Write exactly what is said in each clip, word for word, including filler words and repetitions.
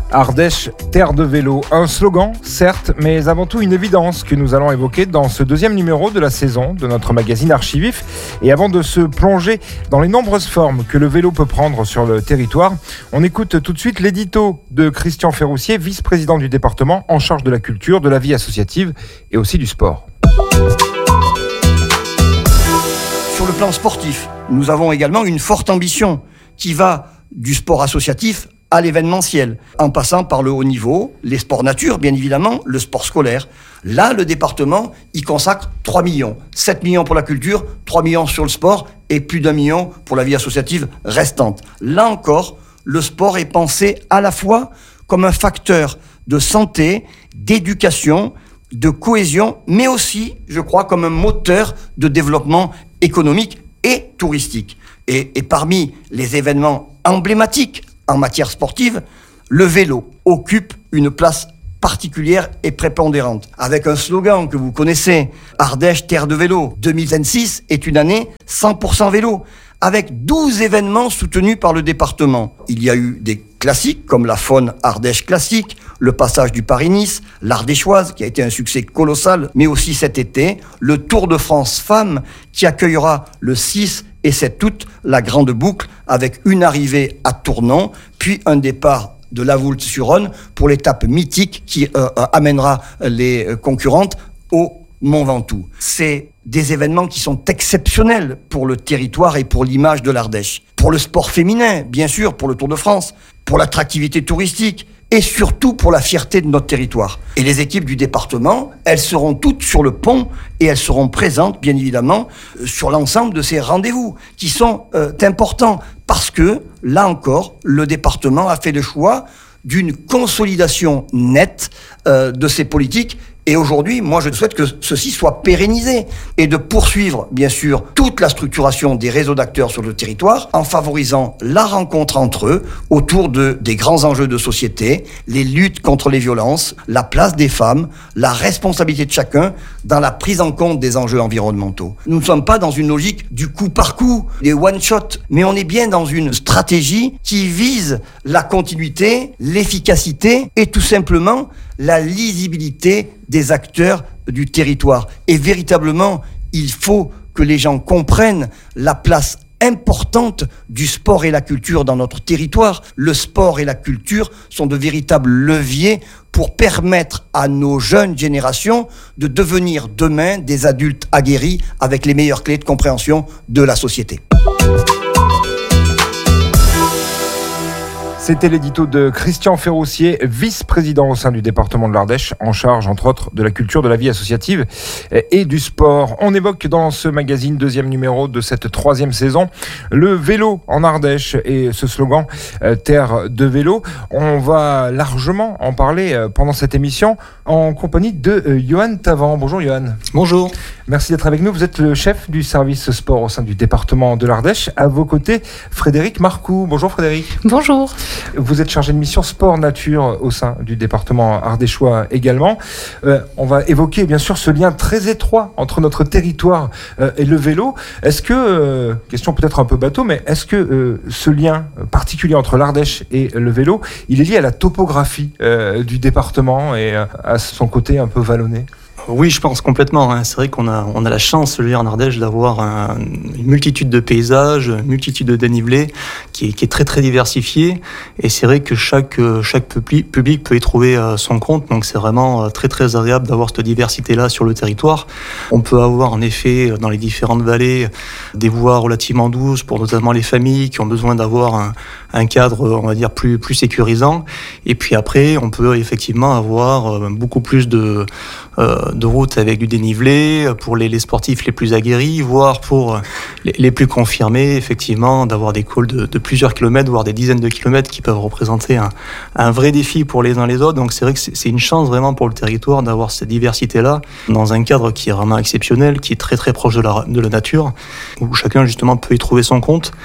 Ardèche, terre de vélo, un slogan, certes, mais avant tout une évidence que nous allons évoquer dans ce deuxième numéro de la saison de notre magazine Archivif. Et avant de se plonger dans les nombreuses formes que le vélo peut prendre sur le territoire, on écoute tout de suite l'édito de Christian Ferroussier, vice-président du département en charge de la culture, de la vie associative et aussi du sport. Sur le plan sportif, nous avons également une forte ambition qui va du sport associatif à l'événementiel, en passant par le haut niveau, les sports nature, bien évidemment, le sport scolaire. Là, le département y consacre trois millions. sept millions pour la culture, trois millions sur le sport et plus d'un million pour la vie associative restante. Là encore, le sport est pensé à la fois comme un facteur de santé, d'éducation, de cohésion, mais aussi, je crois, comme un moteur de développement économique et touristique. Et, et parmi les événements emblématiques en matière sportive, le vélo occupe une place particulière et prépondérante. Avec un slogan que vous connaissez, Ardèche, terre de vélo. deux mille vingt-six est une année cent pour cent vélo, avec douze événements soutenus par le département. Il y a eu des classiques comme la Faune Ardèche classique, le passage du Paris-Nice, l'Ardéchoise qui a été un succès colossal, mais aussi cet été, le Tour de France Femmes qui accueillera le six et sept août la grande boucle avec une arrivée à Tournon, puis un départ de La Voulte-sur-Rhône pour l'étape mythique qui euh, amènera les concurrentes au Mont Ventoux. C'est des événements qui sont exceptionnels pour le territoire et pour l'image de l'Ardèche. Pour le sport féminin, bien sûr, pour le Tour de France, pour l'attractivité touristique et surtout pour la fierté de notre territoire. Et les équipes du département, elles seront toutes sur le pont et elles seront présentes, bien évidemment, sur l'ensemble de ces rendez-vous qui sont euh, importants parce que, là encore, le département a fait le choix d'une consolidation nette euh, de ses politiques. Et aujourd'hui, moi, je souhaite que ceci soit pérennisé et de poursuivre, bien sûr, toute la structuration des réseaux d'acteurs sur le territoire en favorisant la rencontre entre eux autour de, des grands enjeux de société, les luttes contre les violences, la place des femmes, la responsabilité de chacun dans la prise en compte des enjeux environnementaux. Nous ne sommes pas dans une logique du coup par coup, des one-shot, mais on est bien dans une stratégie qui vise la continuité, l'efficacité et tout simplement la lisibilité des acteurs du territoire. Et véritablement, il faut que les gens comprennent la place importante du sport et la culture dans notre territoire. Le sport et la culture sont de véritables leviers pour permettre à nos jeunes générations de devenir demain des adultes aguerris avec les meilleures clés de compréhension de la société. C'était l'édito de Christian Ferroussier, vice-président au sein du département de l'Ardèche, en charge, entre autres, de la culture, de la vie associative et du sport. On évoque dans ce magazine, deuxième numéro de cette troisième saison, le vélo en Ardèche et ce slogan euh, « Terre de vélo ». On va largement en parler euh, pendant cette émission en compagnie de euh, Johan Tavant. Bonjour Johan. Bonjour. Merci d'être avec nous. Vous êtes le chef du service sport au sein du département de l'Ardèche. À vos côtés, Frédéric Marcoux. Bonjour Frédéric. Bonjour. Vous êtes chargé de mission sport-nature au sein du département ardéchois également. Euh, on va évoquer bien sûr ce lien très étroit entre notre territoire euh, et le vélo. Est-ce que, euh, question peut-être un peu bateau, mais est-ce que euh, ce lien particulier entre l'Ardèche et le vélo, il est lié à la topographie euh, du département et euh, à son côté un peu vallonné ? Oui, je pense complètement. Hein. C'est vrai qu'on a, on a la chance, celui en Ardèche, d'avoir un, une multitude de paysages, une multitude de dénivelés qui est, qui est très très diversifiée. Et c'est vrai que chaque, chaque public, public peut y trouver son compte. Donc c'est vraiment très très agréable d'avoir cette diversité-là sur le territoire. On peut avoir en effet dans les différentes vallées des voies relativement douces pour notamment les familles qui ont besoin d'avoir un, un cadre, on va dire, plus, plus sécurisant. Et puis après, on peut effectivement avoir beaucoup plus de... Euh, de route avec du dénivelé pour les, les sportifs les plus aguerris, voire pour les, les plus confirmés, effectivement, d'avoir des cols de, de plusieurs kilomètres, voire des dizaines de kilomètres qui peuvent représenter un, un vrai défi pour les uns les autres. Donc c'est vrai que c'est, c'est une chance vraiment pour le territoire d'avoir cette diversité-là dans un cadre qui est vraiment exceptionnel, qui est très très proche de la, de la nature, où chacun justement peut y trouver son compte.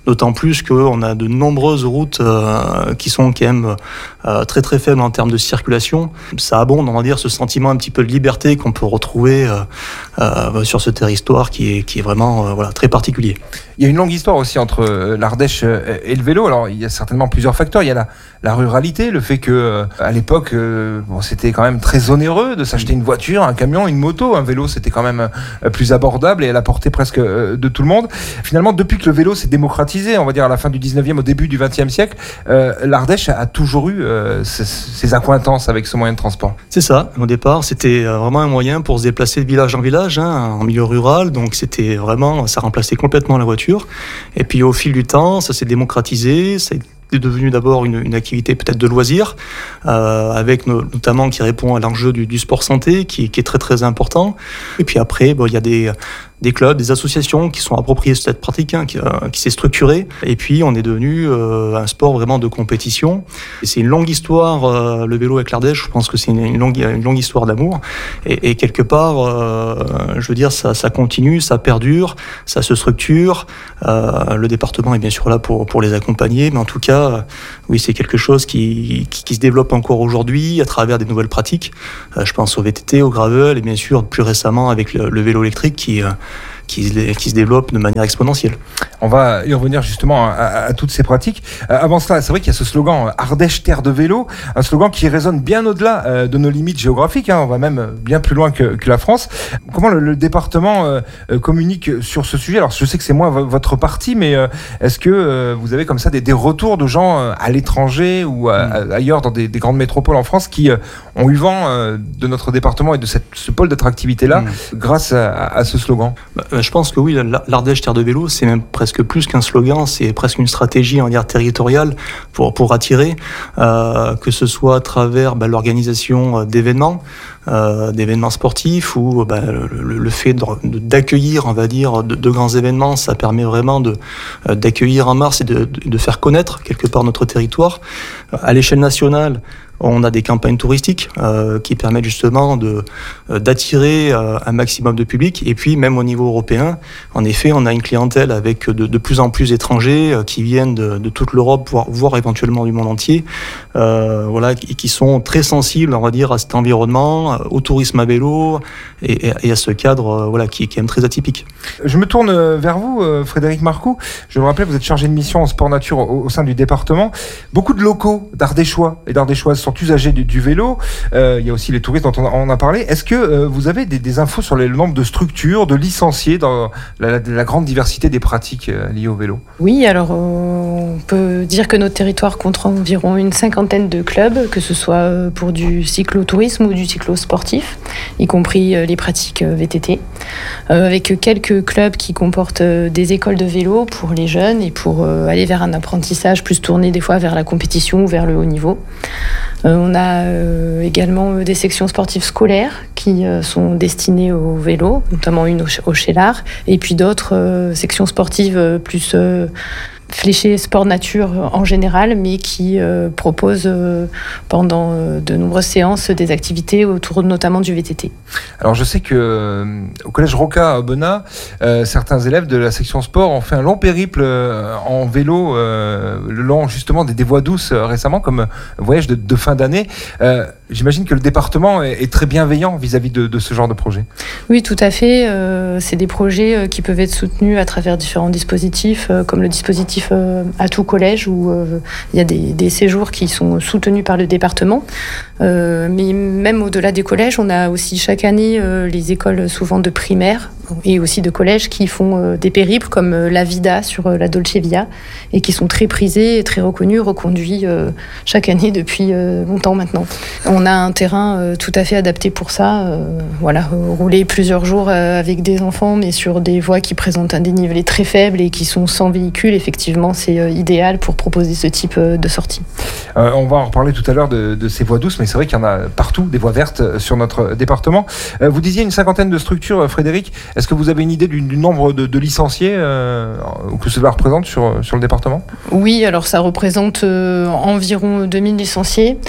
d'autant plus qu'on a de nombreuses routes euh, qui sont quand même euh, très très faibles en termes de circulation. Ça abonde, on va dire, ce sentiment un petit peu de liberté qu'on peut retrouver euh, euh, sur ce territoire qui est, qui est vraiment euh, voilà, très particulier. Il y a une longue histoire aussi entre l'Ardèche et le vélo. Alors, il y a certainement plusieurs facteurs. Il y a la, la ruralité, le fait que à l'époque, euh, bon, c'était quand même très onéreux de s'acheter une voiture, un camion, une moto. Un vélo, c'était quand même plus abordable et à la portée presque de tout le monde. Finalement, depuis que le vélo s'est démocratisé, on va dire à la fin du dix-neuvième, au début du vingtième siècle, euh, l'Ardèche a toujours eu euh, ses, ses accointances avec ce moyen de transport. C'est ça. Au départ, c'était vraiment un moyen pour se déplacer de village en village, hein, en milieu rural. Donc, c'était vraiment, ça remplaçait complètement la voiture. Et puis au fil du temps, ça s'est démocratisé, ça est devenu d'abord une, une activité peut-être de loisir, euh, avec no, notamment qui répond à l'enjeu du, du sport santé, qui, qui est très très important. Et puis après, bon, il y a des... des clubs, des associations qui sont appropriées cette pratique, hein, qui, euh, qui s'est structurée. Et puis, on est devenu euh, un sport vraiment de compétition. Et c'est une longue histoire, euh, le vélo avec l'Ardèche. Je pense que c'est une, une, longue, une longue histoire d'amour. Et, et quelque part, euh, je veux dire, ça, ça continue, ça perdure, ça se structure. Euh, le département est bien sûr là pour, pour les accompagner. Mais en tout cas, euh, oui, c'est quelque chose qui, qui, qui se développe encore aujourd'hui à travers des nouvelles pratiques. Euh, je pense au V T T, au gravel et bien sûr, plus récemment avec le, le vélo électrique qui... Euh, Qui, qui se développe de manière exponentielle. On va y revenir justement à, à, à toutes ces pratiques. Euh, avant cela, c'est vrai qu'il y a ce slogan « Ardèche, terre de vélo », un slogan qui résonne bien au-delà euh, de nos limites géographiques, hein, on va même bien plus loin que, que la France. Comment le, le département euh, communique sur ce sujet? Alors je sais que c'est moins v- votre parti, mais euh, est-ce que euh, vous avez comme ça des, des retours de gens euh, à l'étranger ou à, à, ailleurs dans des, des grandes métropoles en France qui euh, ont eu vent euh, de notre département et de cette, ce pôle d'attractivité-là mmh. grâce à, à ce slogan? bah, Je pense que oui, l'Ardèche terre de vélo, c'est même presque plus qu'un slogan, c'est presque une stratégie, on va dire, territoriale pour, pour attirer, euh, que ce soit à travers bah, l'organisation d'événements, euh, d'événements sportifs, ou bah, le, le fait de, de, d'accueillir, on va dire, de, de grands événements, ça permet vraiment de, d'accueillir en masse et de, de faire connaître quelque part notre territoire. À l'échelle nationale, on a des campagnes touristiques euh, qui permettent justement de, euh, d'attirer euh, un maximum de public. Et puis, même au niveau européen, en effet, on a une clientèle avec de, de plus en plus d'étrangers euh, qui viennent de, de toute l'Europe, voire, voire éventuellement du monde entier, euh, voilà, et qui sont très sensibles, on va dire, à cet environnement, au tourisme à vélo et, et à ce cadre euh, voilà, qui, qui est même très atypique. Je me tourne vers vous, euh, Frédéric Marcoux. Je me rappelle, vous êtes chargé de mission en sport nature au, au sein du département. Beaucoup de locaux d'Ardéchois et d'Ardéchoises sont usagers du, du vélo. Euh, il y a aussi les touristes dont on a, on a parlé. Est-ce que euh, vous avez des, des infos sur le nombre de structures, de licenciés dans la, la, la grande diversité des pratiques euh, liées au vélo? Oui, alors euh, on peut dire que notre territoire compte environ une cinquantaine de clubs, que ce soit pour du cyclotourisme ou du cyclosportif, y compris euh, les pratiques euh, V T T, euh, avec quelques clubs qui comportent euh, des écoles de vélo pour les jeunes et pour euh, aller vers un apprentissage plus tourné des fois vers la compétition ou vers le haut niveau. Euh, on a euh, également des sections sportives scolaires qui euh, sont destinées au vélo, notamment une au, au Chélar, et puis d'autres euh, sections sportives euh, plus euh, fléchées sport nature en général, mais qui euh, proposent euh, pendant euh, de nombreuses séances des activités autour notamment du V T T. Alors je sais que euh, au collège Roca à Aubenas, euh, certains élèves de la section sport ont fait un long périple euh, en vélo euh, le long justement des, des voies douces euh, récemment, comme voyage de, de fin d'année. Euh, j'imagine que le département est, est très bienveillant vis-à-vis de, de ce genre de projet. Oui, tout à fait. Euh, c'est des projets euh, qui peuvent être soutenus à travers différents dispositifs, euh, comme le dispositif euh, à tout collège, où euh, il y a des, des séjours qui sont soutenus par le département. Euh, mais même au-delà des collèges, on a aussi chaque année euh, les écoles souvent de primaire et aussi de collège qui font euh, des périples comme euh, la Vida sur euh, la Dolce Via et qui sont très prisés et très reconnus, reconduits euh, chaque année depuis euh, longtemps maintenant. On a un terrain euh, tout à fait adapté pour ça. Euh, voilà, euh, rouler plusieurs jours euh, avec des enfants mais sur des voies qui présentent un dénivelé très faible et qui sont sans véhicule, effectivement c'est euh, idéal pour proposer ce type euh, de sortie. Euh, on va en reparler tout à l'heure de, de ces voies douces, mais c'est vrai qu'il y en a partout, des voies vertes sur notre département. Euh, vous disiez une cinquantaine de structures, Frédéric. Est-ce que vous avez une idée du, du nombre de, de licenciés euh, que cela représente sur, sur le département? Oui, alors ça représente euh, environ deux mille licenciés.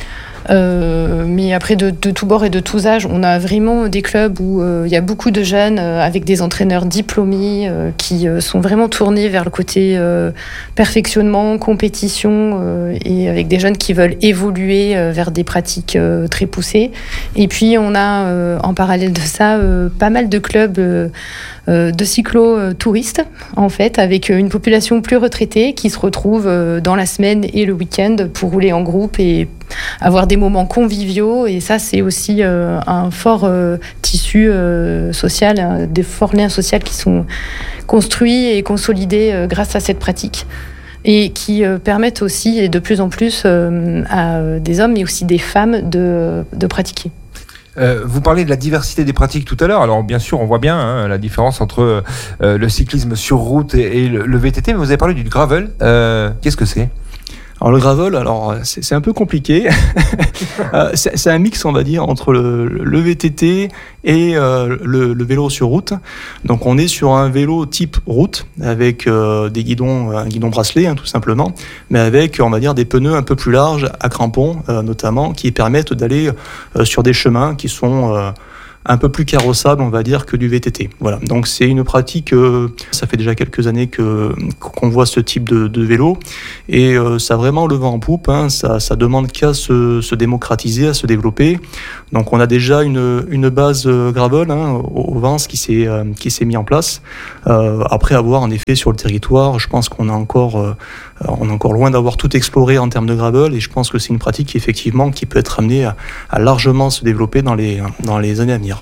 Euh, mais après, de, de tous bords et de tous âges, on a vraiment des clubs où il euh, y a beaucoup de jeunes euh, avec des entraîneurs diplômés euh, qui euh, sont vraiment tournés vers le côté euh, perfectionnement, compétition, euh, et avec des jeunes qui veulent évoluer euh, vers des pratiques euh, très poussées. Et puis, on a euh, en parallèle de ça euh, pas mal de clubs euh, euh, de cyclo-touristes, en fait, avec une population plus retraitée qui se retrouve euh, dans la semaine et le week-end pour rouler en groupe et avoir des moments conviviaux. Et ça, c'est aussi euh, un fort euh, tissu euh, social, hein, des forts liens sociaux qui sont construits et consolidés euh, grâce à cette pratique, et qui euh, permettent aussi, et de plus en plus, euh, à euh, des hommes mais aussi des femmes de, de pratiquer. Euh, vous parlez de la diversité des pratiques tout à l'heure. Alors bien sûr, on voit bien hein, la différence entre euh, le cyclisme sur route et, et le, le V T T, mais vous avez parlé du gravel. Euh, qu'est-ce que c'est ? Alors le gravel, alors c'est, c'est un peu compliqué. euh, c'est, c'est un mix, on va dire, entre le, le V T T et euh, le, le vélo sur route. Donc on est sur un vélo type route avec euh, des guidons, un guidon bracelet hein, tout simplement, mais avec, on va dire, des pneus un peu plus larges à crampons euh, notamment, qui permettent d'aller euh, sur des chemins qui sont euh, un peu plus carrossable, on va dire, que du V T T. Voilà. Donc c'est une pratique, euh, ça fait déjà quelques années que, qu'on voit ce type de, de vélo, et euh, ça a vraiment le vent en poupe, hein. ça, ça demande qu'à se, se démocratiser, à se développer. Donc on a déjà une, une base euh, gravel hein, au, au Vence qui s'est, euh, qui s'est mis en place. Euh, après avoir en effet sur le territoire, je pense qu'on a encore, euh, on est encore loin d'avoir tout exploré en termes de gravel, et je pense que c'est une pratique qui effectivement qui peut être amenée à, à largement se développer dans les, dans les années à venir.